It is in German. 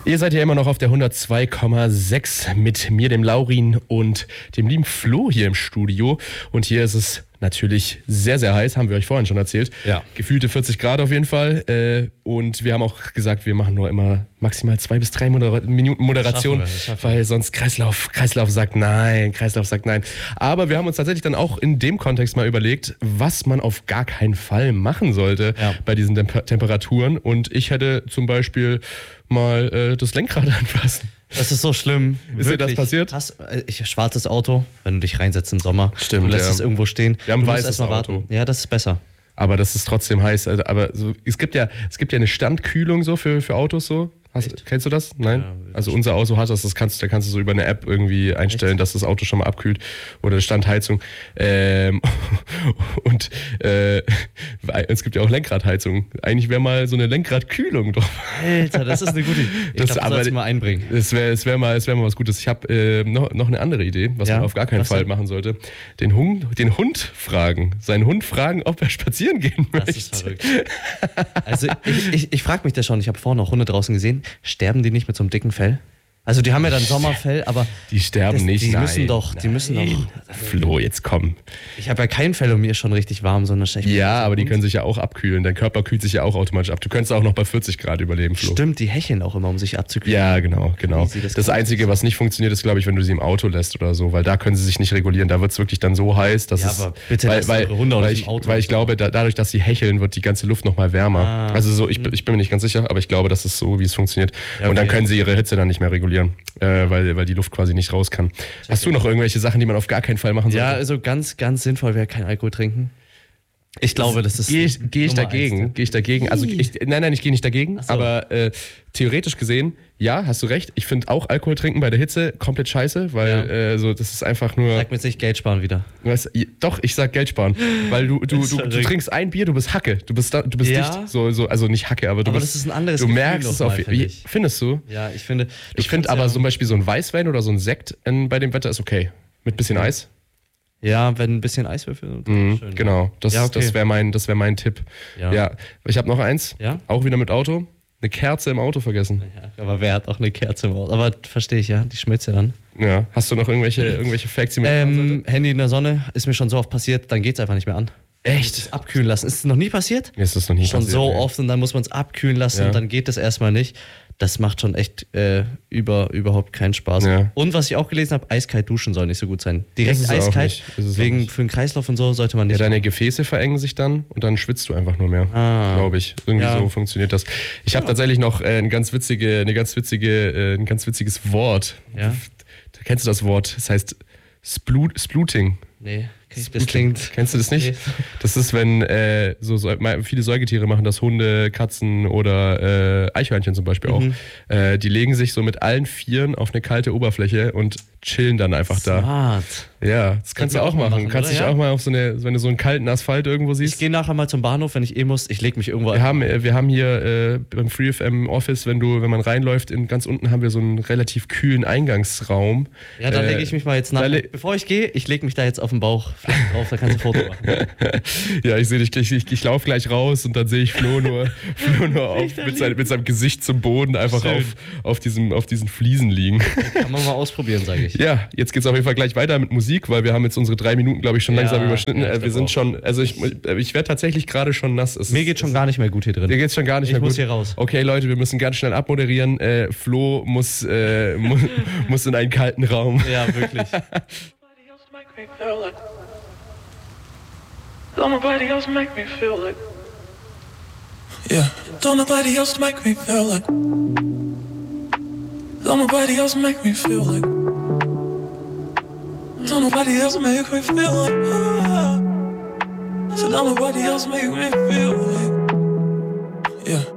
Ihr seid ja immer noch auf der 102,6 mit mir, dem Laurin und dem lieben Flo hier im Studio. Und hier ist es natürlich sehr, sehr heiß, haben wir euch vorhin schon erzählt. Ja. Gefühlte 40 Grad auf jeden Fall. Und wir haben auch gesagt, wir machen nur immer maximal 2 bis 3 Minuten Moderation, das schaffen wir. Weil sonst Kreislauf sagt nein. Aber wir haben uns tatsächlich dann auch in dem Kontext mal überlegt, was man auf gar keinen Fall machen sollte bei diesen Temperaturen. Und ich hätte zum Beispiel mal das Lenkrad anfassen. Das ist so schlimm. Ist dir das passiert? Schwarzes Auto, wenn du dich reinsetzt im Sommer. Stimmt, du lässt es irgendwo stehen. Wir haben ein weißes Auto. Warten. Ja, das ist besser. Aber das ist trotzdem heiß. Aber so, es gibt ja eine Standkühlung so für Autos so. Kennst du das? Nein? Ja, also unser Auto hat das, da kannst du so über eine App irgendwie einstellen, dass das Auto schon mal abkühlt oder Standheizung. Und es gibt ja auch Lenkradheizung. Eigentlich wäre mal so eine Lenkradkühlung drauf. Alter, das ist eine gute Idee. Ich glaube, das sollst du mal einbringen. Das wär mal was Gutes. Ich habe noch eine andere Idee, was man auf gar keinen Fall machen sollte. Den Hund fragen. Seinen Hund fragen, ob er spazieren gehen möchte. Das ist verrückt. Also ich frage mich das schon. Ich habe vorhin auch Hunde draußen gesehen. Sterben die nicht mit so einem dicken Fell? Also die haben ja dann Sommerfell, aber... Die sterben nicht, die müssen doch. Flo, jetzt komm. Ich habe ja kein Fell und mir ist schon richtig warm, sondern schlecht. Ja, aber die können sich ja auch abkühlen. Dein Körper kühlt sich ja auch automatisch ab. Du könntest auch noch bei 40 Grad überleben, Flo. Stimmt, die hecheln auch immer, um sich abzukühlen. Ja, genau. Das Einzige, was nicht funktioniert, ist, glaube ich, wenn du sie im Auto lässt oder so, weil da können sie sich nicht regulieren. Da wird es wirklich dann so heiß, dass es... aber bitte eure Hunde auch nicht im Auto. Weil ich glaube, dadurch, dass sie hecheln, wird die ganze Luft nochmal wärmer. Also so, ich bin mir nicht ganz sicher, aber ich glaube, das ist so, wie es funktioniert. Ja, okay. Und dann können sie ihre Hitze dann nicht mehr regulieren. Weil die Luft quasi nicht raus kann. Hast du noch irgendwelche Sachen, die man auf gar keinen Fall machen sollte? Ja, also ganz, ganz sinnvoll wäre kein Alkohol trinken. Ich glaube, das ist... Gehe ich dagegen. Also ich gehe nicht dagegen, so. Aber theoretisch gesehen, ja, hast du recht. Ich finde auch Alkohol trinken bei der Hitze komplett scheiße, weil das ist einfach nur... Sag mir jetzt nicht Geld sparen wieder. Doch, ich sag Geld sparen, weil du trinkst ein Bier, du bist Hacke, du bist dicht. So, also nicht Hacke, aber das ist ein anderes Du Gefühl merkst es auf... Findest du? Ja, ich finde... Ich finde aber zum Beispiel so ein Weißwein oder so ein Sekt bei dem Wetter ist okay. Mit bisschen Eis. Ja, wenn ein bisschen Eiswürfel. Schön, genau, das wäre mein Tipp. Ja. Ich habe noch eins, auch wieder mit Auto. Eine Kerze im Auto vergessen. Ja, aber wer hat auch eine Kerze im Auto? Aber verstehe ich, ja, die schmilzt ja dann. Ja, hast du noch irgendwelche Facts, die mir Handy in der Sonne, ist mir schon so oft passiert, dann geht's einfach nicht mehr an. Echt? Abkühlen lassen. Ist es noch nie passiert? Mir ist das noch nie passiert. Schon so oft und dann muss man es abkühlen lassen und dann geht das erstmal nicht. Das macht schon echt überhaupt keinen Spaß. Ja. Und was ich auch gelesen habe, eiskalt duschen soll nicht so gut sein. Direkt eiskalt, für den Kreislauf und so sollte man nicht. Ja, deine Gefäße verengen sich dann und dann schwitzt du einfach nur mehr, glaube ich. Irgendwie so funktioniert das. Ich habe tatsächlich noch ein ganz witziges Wort. Ja? Kennst du das Wort? Das heißt Spluting. Nee. Das klingt... Kennst du das nicht? Das ist, wenn viele Säugetiere machen das, Hunde, Katzen oder Eichhörnchen zum Beispiel auch. Die legen sich so mit allen Vieren auf eine kalte Oberfläche und chillen dann einfach Smart. Da. Ja, das kannst du auch machen. Kannst dich auch mal auf wenn du so einen kalten Asphalt irgendwo siehst. Ich gehe nachher mal zum Bahnhof, wenn ich muss. Ich lege mich irgendwo an. Wir haben hier beim FreeFM Office, wenn man reinläuft, ganz unten haben wir so einen relativ kühlen Eingangsraum. Ja, da lege ich mich mal jetzt nach. Bevor ich gehe, ich lege mich da jetzt auf den Bauch drauf, da kannst du ein Foto machen. Ja, ich sehe dich, ich laufe gleich raus und dann sehe ich Flo nur mit seinem Gesicht zum Boden einfach auf diesen Fliesen liegen. Kann man mal ausprobieren, sage ich. Ja, jetzt geht's auf jeden Fall gleich weiter mit Musik, weil wir haben jetzt unsere 3 Minuten, glaube ich, schon langsam überschnitten. Wir sind schon, also ich werde tatsächlich gerade schon nass. Mir geht's schon gar nicht mehr gut hier drin. Mir geht's schon gar nicht mehr gut. Ich muss hier raus. Okay, Leute, wir müssen ganz schnell abmoderieren. Flo muss in einen kalten Raum. Ja, wirklich. Don't nobody else make me feel like. Yeah. Don't nobody else make me feel like. Don't nobody else make me feel like. Don't nobody else make me feel like. So don't nobody else make me feel like. Yeah.